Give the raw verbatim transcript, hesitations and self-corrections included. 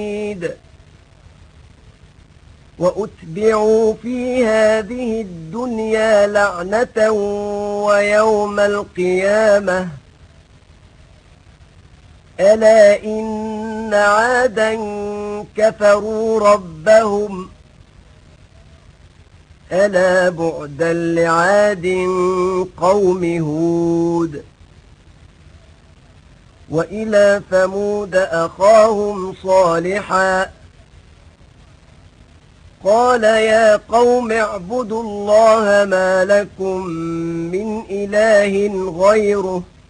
وأتبعوا في هذه الدنيا لعنة ويوم القيامة ألا إن عادا كفروا ربهم ألا بعدا لعاد قوم هود وإلى ثمود أخاهم صالحا قال يا قوم اعبدوا الله ما لكم من إله غيره